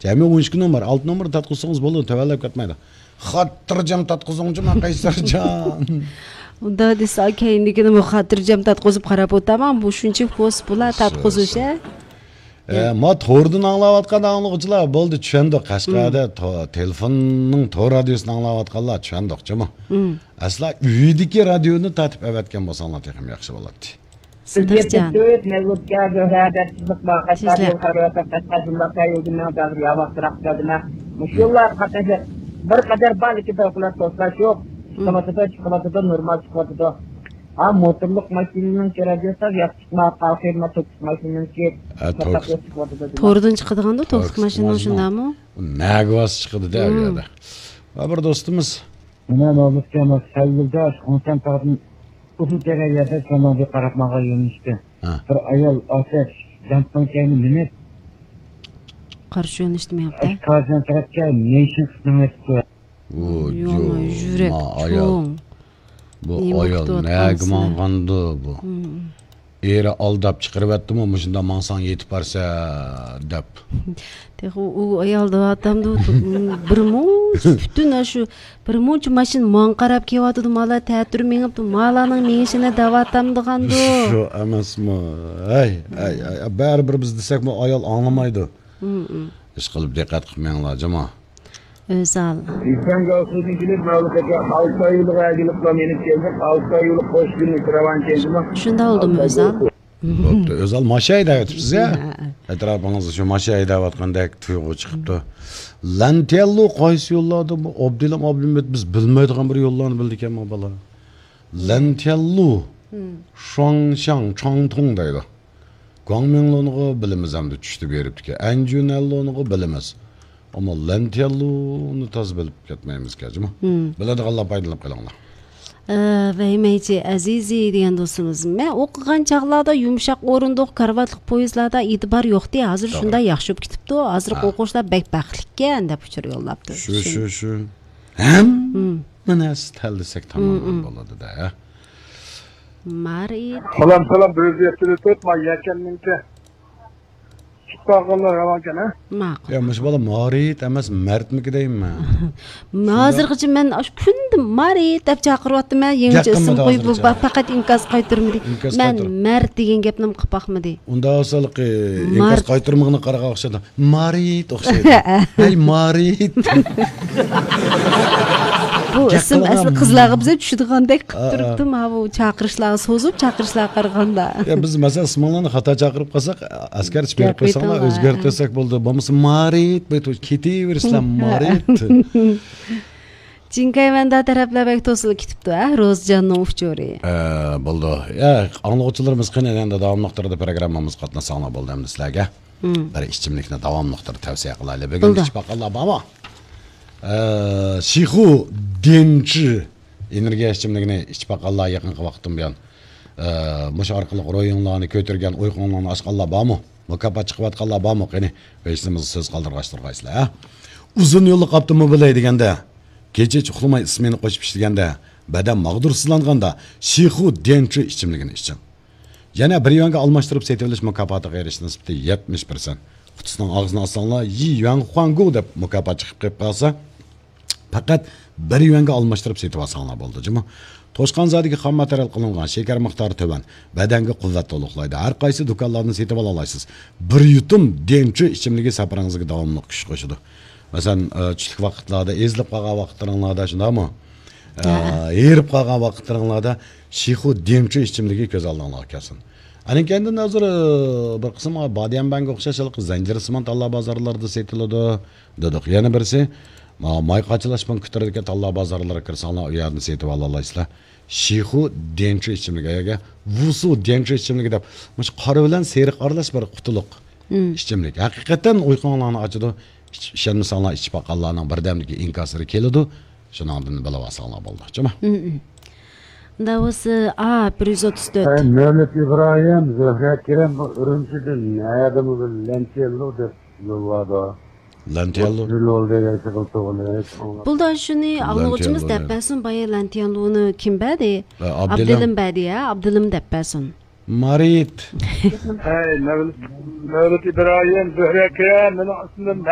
Cəmi 12 numar, 6 numar tatqızsanız bo'ladi, tavallab ketmaydi. Xotirjam tatqızыңcı Qaysarjon. Unda desa keyinligini xotirjam tatqizib qarab o'taman. Bu shuncha post bular tatqizish-a. Ma to'rdan anglayotgan anglovchilar bo'ldi, tushundik. Qashqarda telefonning to'r radiosini anglayotganlar tushundikmi? Asla uydagi radioni tatib avatgan bo'lsanglar ham yaxshi bo'ladi. Sidirjon. Bir kadar balki dokular toslaş yok. Çıkmatıda normal çıkmatıda. Ha motorluk makinenin keragesa yapışma kalkırma tokus makinenin ki. To'rdan chiqadiganda to'qqiz mashina shundami? Nagvas chiqadi da u yerda. Va bir do'stimiz Buna oluşturma sayılacak konsantrasyon uzun derecede sonunda qarapmağa yönüştü. Bir ayol ateş jantdan keyin minib qarshi yo'nalishmayapti. Konsantrasiya nation xizmati. Yürek ayol. Bu ayol nagmanganda bu. Eri aldab chiqarib atdimi, shunda mansan yetib barsa deb. U ayolda adamda bütün shu bir muncha mashin mon qarab kelyapti, mala ta'tir mengibdi, malaning mengishini davatamdiganda. Shu emasmi? Ay, baribir biz desak bu ayol anglamaydi. Ish qilib diqqat qilmanglar, jamoa. Özal. İnsan gavsuzun kilip mağlubiyeti 6 yıllık aygılıkla menip geldik. 6 yıllık hoş günlük revan kendime. Şunda oldu mu Özal? Özal maşayı da ötüpsiz ya. Etrafınızda şu maşayı da vatkandak tuyuğu çıkıptı. Lantellu qaysi yolladı bu? Abdilam ablim biz bilmeydiğen bir yollarını bildik ama bala. Lantellu Shuangxiang Changtong deydi. Guangminglu'nu bilimiz hem de düştü beripti ki. Anjunellu'nu bilimiz. Ama Lantellu'nu taz bilip ketmeyimiz kecimi. Biledik Allah paydalanıp kalanlar. Vehmeyci Azizi degan do'stimiz. Men o'qigan chaqlarda yumshoq o'rindiq karvatliq poyezdlarda e'tibor yo'qdi. Hozir shunda yaxshi bo'lib ketibdi. Hozir o'quvchilar bek baxtlikkan deb uchur yo'llabdi. Shu. Ham mana istal desak tamom bo'ladi-da. Marit. Salam prezidentini tutma yakanninki. Çıkpaqlar ravankan ha? Ma'qul. Ya mush bola Marit emas Martmiki deymi? Hozirgacha men kunda Marit deb chaqiryaptim. Yangi ism qo'yib faqat inkos qaytirmadi. Men Mart degan gapni qilib baqmadi. Unda asaliq inkos qaytirmag'ini qaraga o'xshadi. Marit o'xshaydi. Hey Marit. Bu ism asli qizlarga bizga tushdigandek qilib turibdi. Ma bu chaqirishlarni so'zib, chaqirishlar qaraganda. Ya biz masalan ismlarni xato chaqirib qolsak, askar chiqarib qo'ysanlar o'zgartirsak bo'ldi. Bo'lmasa Marit, bu ketaversizlar Marit. Jinkayvanda taraflabak to'silib ketibdi, Rozjanning uchori. Bo'ldi. Ya, anglag'uvchilarimiz qani endi davomliqtirda programmamiz qatnasanglar bo'ldi endi sizlarga. Bir ichimlikni davomliqtirib tavsiya qilaylik. Bugun ichbaqallar bormi? Shihu Denchi energiya ichimligini ichbaqallar yaqinqi vaqtdan buyon mush orqali ro'yinlarni ko'targan uyqonlarni ochganlar bormi? Mukofot chiqayotganlar bormi? Qani o'zimiz so'z qoldirg'ashtirgaysizlar, ha? Uzun yo'lli qoptimi bilay deganda, kecha uxlamay ismini qo'shib ishlaganda, badan mag'dursizlanganda Shihu Denchi ichimligini iching. Yana bir yuanga almashtirib setilish mukofotiga erishish nisbati 70%. Qutisining og'zini olsanglar, Yi Yuan Huanggu deb mukofot chiqib kelib qolsa, faqat bir yuanga almashtirib setib olsanglar bo'ldi, jimi? Toshqon zodiga xom material qilingan, shakar miqdori to'ban, badanga quvvat to'liqlaydi. Har qaysi do'konlardan setib ola olasiz. Bir yutum Denchi ichimligi safaringizga davomli kuch qo'shadi. Masalan, tushlik vaqtlarda, ezilib qolgan vaqtlaringlarda shundami? Erib qolgan vaqtlaringlarda Shihu Denchi ichimligi ko'z oldingizga kelsin. Aning kendinden hazır bir kısım Badiyan Bank o'xshashlik zanjir simon talla bozorlarida setiladi dedik. Yana birisi mayqachilash bilan kutiradigan talla bozorlarga kirsanglar, u yerni setib ola olasizlar. Shihu Denchi ichimligi, Wusu Denchi ichimligi deb, mush qora bilan seriq aralash bir qutuluq ichimlik. Haqiqatan uyqonlarni ochadi. Ishonmasanglar ichbaqallarning birdamligi inkosiri keladi. Shundan bilib olsanglar bo'ldi. Chima? Davası 134. Mehmet İbrahim, Zöhre Kerem Ürümçü'dün adamı Lantellu deb yolladı. Lantellu. Bulda şunu anlıqçımız deppesin bayi Lantellu'nu kim bedi? Abdilim bedi ya, Abdilim deppesin. Marit. Mehmet İbrahim, Zöhre Kerem, benim aslında